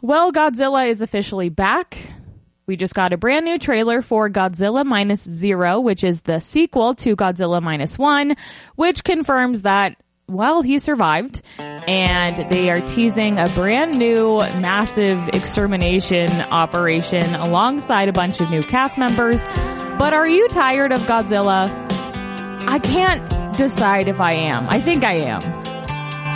Well, Godzilla is officially back. We just got a brand new trailer for Godzilla Minus Zero, which is the sequel to Godzilla Minus One, which confirms that, well, he survived. And they are teasing a brand new massive extermination operation alongside a bunch of new cast members. But are you tired of Godzilla? I can't decide if I am. I think I am.